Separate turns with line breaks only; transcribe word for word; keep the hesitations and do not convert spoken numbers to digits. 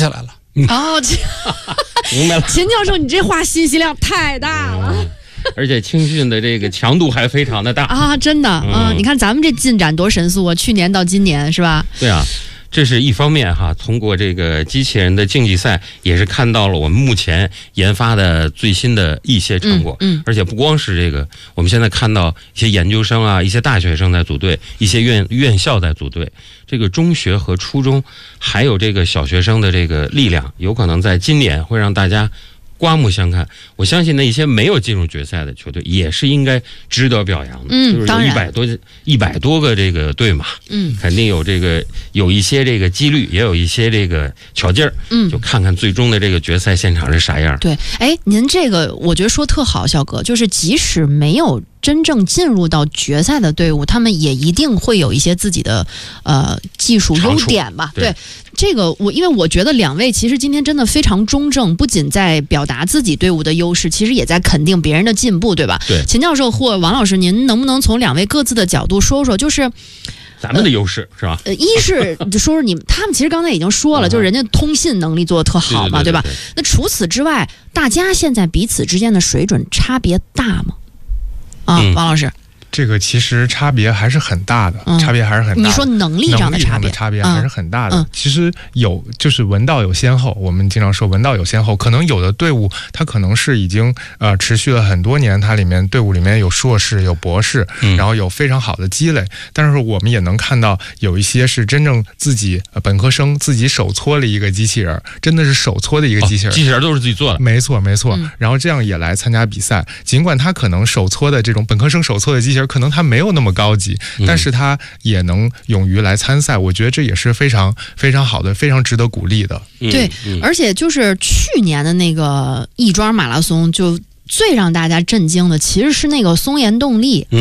下来了。
哦，
明白了。
秦教授，你这话信息量太大了。
嗯而且青训的这个强度还非常的大
啊，真的，嗯、呃，你看咱们这进展多神速啊！去年到今年是吧？
对啊，这是一方面哈。通过这个机器人的竞技赛，也是看到了我们目前研发的最新的一些成果。
嗯，嗯
而且不光是这个，我们现在看到一些研究生啊，一些大学生在组队，一些院院校在组队。这个中学和初中，还有这个小学生的这个力量，有可能在今年会让大家刮目相看。我相信那一些没有进入决赛的球队也是应该值得表扬的。
嗯，
就是有一百多一百多个这个队嘛，
嗯，
肯定有这个有一些这个几率，也有一些这个巧劲儿。
嗯，
就看看最终的这个决赛现场是啥样。
对，哎，您这个我觉得说特好，小哥，就是即使没有真正进入到决赛的队伍，他们也一定会有一些自己的呃技术优点吧？
对，
对这个我因为我觉得两位其实今天真的非常中正，不仅在表达自己队伍的优势，其实也在肯定别人的进步，对吧？
对，
秦教授或王老师，您能不能从两位各自的角度说说，就是
咱们的优势、呃、是吧？
呃，一是就说说你们，他们其实刚才已经说了，就是人家通信能力做得特好嘛，
对, 对, 对, 对, 对, 对
吧？那除此之外，大家现在彼此之间的水准差别大吗？啊，
嗯、
王老师。
这个其实差别还是很大的，
嗯、
差别还是很大的。
你说能力上的差别，
差别还是很大的。
嗯、
其实有就是文道有先后，我们经常说文道有先后。可能有的队伍它可能是已经呃持续了很多年，它里面队伍里面有硕士、有博士，
嗯、
然后有非常好的积累。但是我们也能看到有一些是真正自己、呃、本科生自己手搓了一个机器人，真的是手搓的一个机器人，
哦、机器人都是自己做的。
没错没错、
嗯。
然后这样也来参加比赛，尽管他可能手搓的这种本科生手搓的机器人，可能他没有那么那么高级，但是他也能勇于来参赛、嗯、我觉得这也是非常非常好的，非常值得鼓励的。
对、嗯嗯、而且就是去年的那个亦庄马拉松，就最让大家震惊的其实是那个松岩动力、嗯